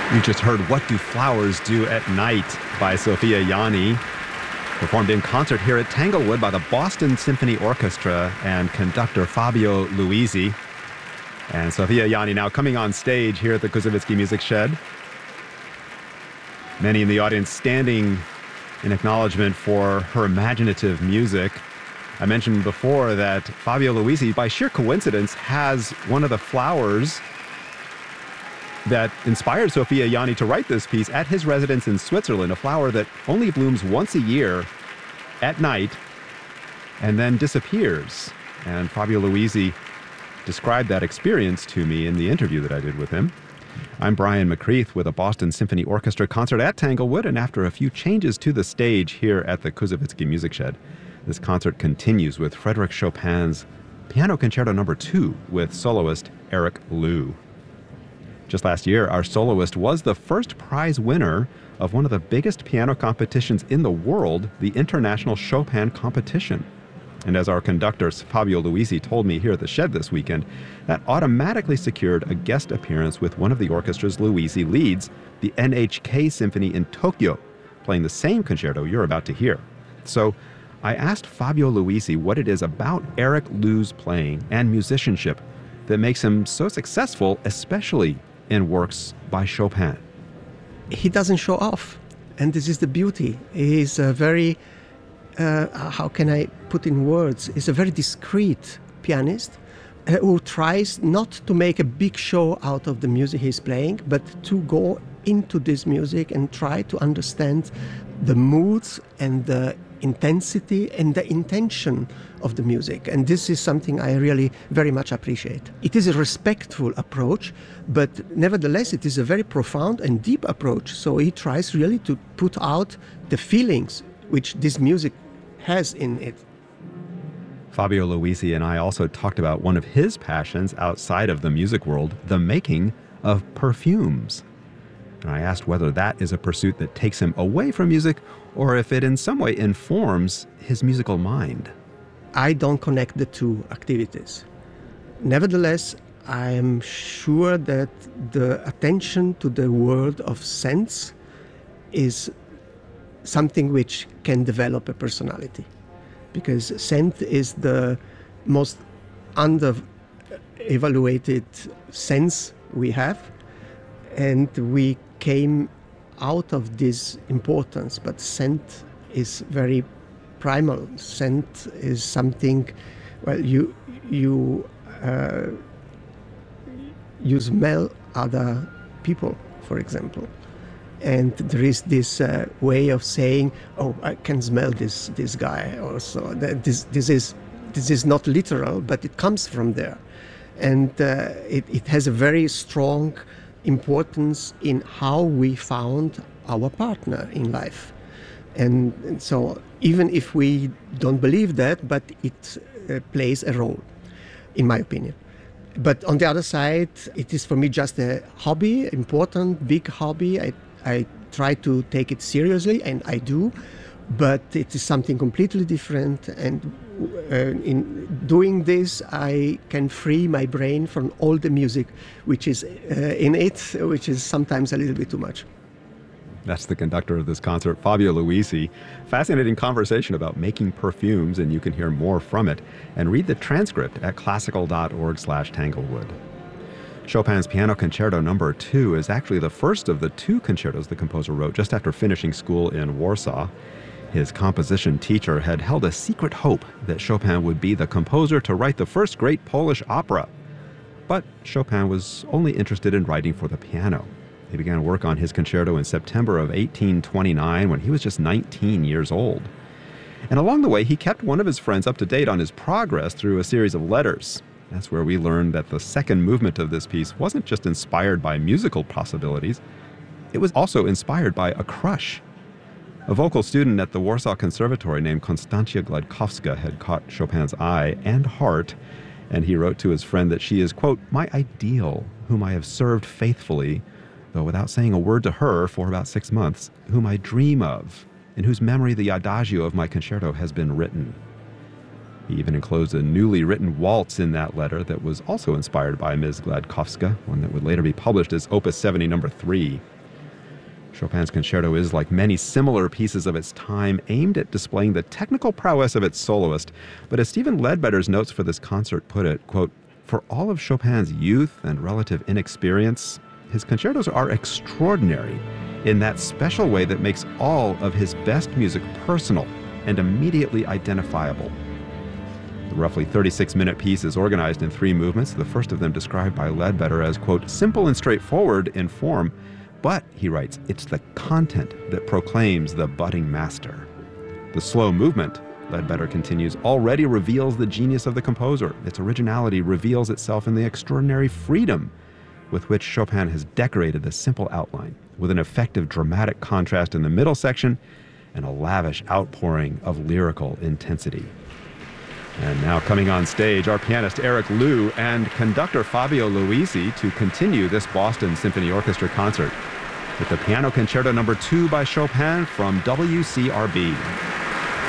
You just heard What Do Flowers Do at Night by Sophia Jani, performed in concert here at Tanglewood by the Boston Symphony Orchestra and conductor Fabio Luisi. And Sophia Jani now coming on stage here at the Koussevitzky Music Shed. Many in the audience standing in acknowledgement for her imaginative music. I mentioned before that Fabio Luisi, by sheer coincidence, has one of the flowers that inspired Sophia Jani to write this piece at his residence in Switzerland, a flower that only blooms once a year at night and then disappears. And Fabio Luisi described that experience to me in the interview that I did with him. I'm Brian McCreath with a Boston Symphony Orchestra concert at Tanglewood, and after a few changes to the stage here at the Koussevitzky Music Shed, this concert continues with Frédéric Chopin's Piano Concerto No. 2 with soloist Eric Liu. Just last year, our soloist was the first prize winner of one of the biggest piano competitions in the world, the International Chopin Competition. And as our conductor Fabio Luisi told me here at the Shed this weekend, that automatically secured a guest appearance with one of the orchestras Luisi leads, the NHK Symphony in Tokyo, playing the same concerto you're about to hear. So I asked Fabio Luisi what it is about Eric Liu's playing and musicianship that makes him so successful, especially in works by Chopin. He doesn't show off, and this is the beauty. He's a very, how can I put in words, he's a very discreet pianist who tries not to make a big show out of the music he's playing, but to go into this music and try to understand the moods and the intensity and the intention of the music. And this is something I really very much appreciate. It is a respectful approach, but nevertheless it is a very profound and deep approach. So he tries really to put out the feelings which this music has in it. Fabio Luisi and I also talked about one of his passions outside of the music world, the making of perfumes. And I asked whether that is a pursuit that takes him away from music or if it in some way informs his musical mind. I don't connect the two activities. Nevertheless, I am sure that the attention to the world of sense is something which can develop a personality. Because scent is the most under-evaluated sense we have, and we came out of this importance, but scent is very primal. Scent is something, well, you smell other people, for example. And there is this way of saying, "Oh, I can smell this guy." Also, this is not literal, but it comes from there, and it has a very strong importance in how we found our partner in life. And so even if we don't believe that, but it plays a role, in my opinion. But on the other side, it is for me just a hobby, important, big hobby. I try to take it seriously, and I do, but it is something completely different. And in doing this, I can free my brain from all the music which is in it, which is sometimes a little bit too much. That's the conductor of this concert, Fabio Luisi. Fascinating conversation about making perfumes, and you can hear more from it and read the transcript at classical.org/Tanglewood. Chopin's Piano Concerto No. 2 is actually the first of the two concertos the composer wrote just after finishing school in Warsaw. His composition teacher had held a secret hope that Chopin would be the composer to write the first great Polish opera. But Chopin was only interested in writing for the piano. He began work on his concerto in September of 1829 when he was just 19 years old. And along the way, he kept one of his friends up to date on his progress through a series of letters. That's where we learned that the second movement of this piece wasn't just inspired by musical possibilities, it was also inspired by a crush. A vocal student at the Warsaw Conservatory named Konstancja Gladkowska had caught Chopin's eye and heart, and he wrote to his friend that she is, quote, "my ideal, whom I have served faithfully, though without saying a word to her for about 6 months, whom I dream of, in whose memory the adagio of my concerto has been written." He even enclosed a newly written waltz in that letter that was also inspired by Ms. Gladkowska, one that would later be published as Opus 70 No. 3. Chopin's concerto is, like many similar pieces of its time, aimed at displaying the technical prowess of its soloist. But as Stephen Ledbetter's notes for this concert put it, quote, "For all of Chopin's youth and relative inexperience, his concertos are extraordinary in that special way that makes all of his best music personal and immediately identifiable." The roughly 36-minute piece is organized in 3 movements, the first of them described by Ledbetter as, quote, "simple and straightforward in form, but," he writes, "it's the content that proclaims the budding master." The slow movement, Ledbetter continues, already reveals the genius of the composer. Its originality reveals itself in the extraordinary freedom with which Chopin has decorated the simple outline, with an effective dramatic contrast in the middle section and a lavish outpouring of lyrical intensity. And now coming on stage, our pianist Eric Liu and conductor Fabio Luisi to continue this Boston Symphony Orchestra concert with the Piano Concerto No. 2 by Chopin from WCRB.